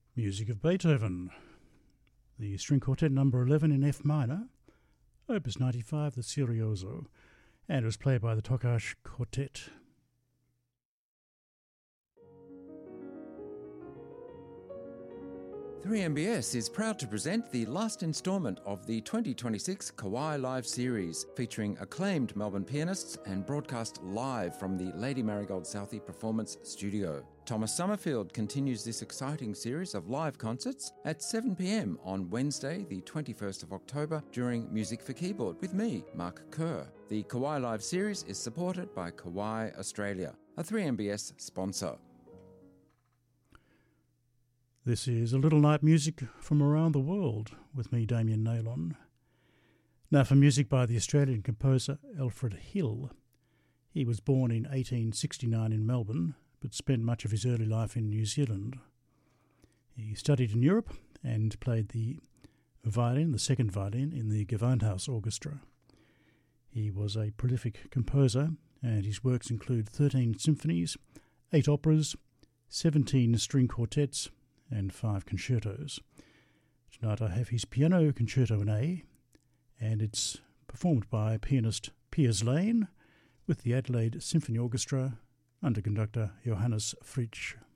Music of Beethoven, the String Quartet number 11 in F minor, Opus 95, the Serioso, and it was played by the Tokash Quartet. .3MBS is proud to present the last instalment of the 2026 Kawai Live series, featuring acclaimed Melbourne pianists and broadcast live from the Lady Marigold Southey Performance Studio. Thomas Summerfield continues this exciting series of live concerts at 7 p.m. on Wednesday, the 21st of October, during Music for Keyboard with me, Mark Kerr. The Kawai Live series is supported by Kawai Australia, a 3MBS sponsor. This is a little night music from around the world with me, Damien Naylon. Now for music by the Australian composer Alfred Hill. He was born in 1869 in Melbourne, but spent much of his early life in New Zealand. He studied in Europe and played the violin, the second violin, in the Gewandhaus Orchestra. He was a prolific composer, and his works include 13 symphonies, 8 operas, 17 string quartets, and 5 concertos. Tonight I have his Piano Concerto in A, and it's performed by pianist Piers Lane with the Adelaide Symphony Orchestra under conductor Johannes Fritsch.